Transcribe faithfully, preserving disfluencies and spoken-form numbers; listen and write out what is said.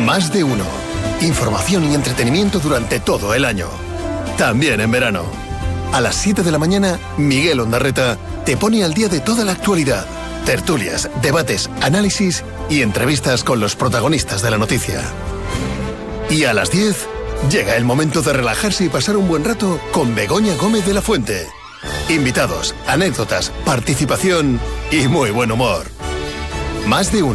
Más de uno. Información y entretenimiento durante todo el año. También en verano. A las siete de la mañana, Miguel Ondarreta te pone al día de toda la actualidad. Tertulias, debates, análisis y entrevistas con los protagonistas de la noticia. Y a las diez, llega el momento de relajarse y pasar un buen rato con Begoña Gómez de la Fuente. Invitados, anécdotas, participación y muy buen humor. Más de uno.